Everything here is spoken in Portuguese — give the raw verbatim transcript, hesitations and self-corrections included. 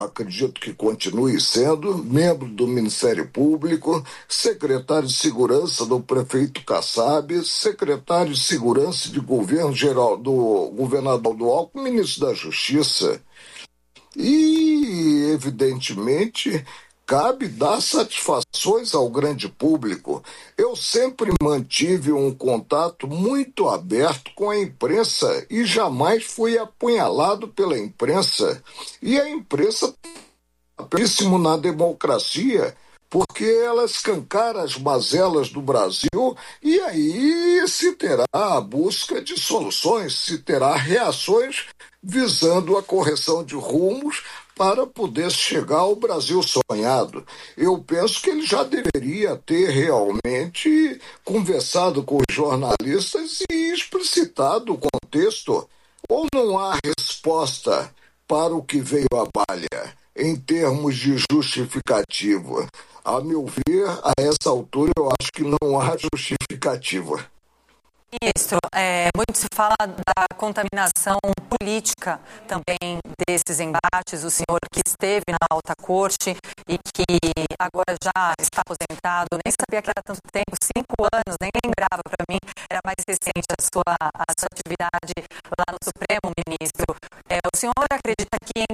acredito que continue sendo, membro do Ministério Público, secretário de Segurança do prefeito Kassab, secretário de Segurança de Governo Geral do governador do Alckmin, ministro da Justiça. E, evidentemente, cabe dar satisfações ao grande público. Eu sempre mantive um contato muito aberto com a imprensa e jamais fui apunhalado pela imprensa. E a imprensa é péssimo na democracia, porque ela escancara as mazelas do Brasil e aí se terá a busca de soluções, se terá reações visando a correção de rumos para poder chegar ao Brasil sonhado. Eu penso que ele já deveria ter realmente conversado com os jornalistas e explicitado o contexto. Ou não há resposta para o que veio à baila, em termos de justificativa? A meu ver, a essa altura, eu acho que não há justificativa. Ministro, é, muito se fala da contaminação política também desses embates. O senhor que esteve na alta corte e que agora já está aposentado, nem sabia que era tanto tempo, cinco anos, nem lembrava, para mim era mais recente a sua, a sua atividade lá no Supremo, ministro. É, o senhor acredita que em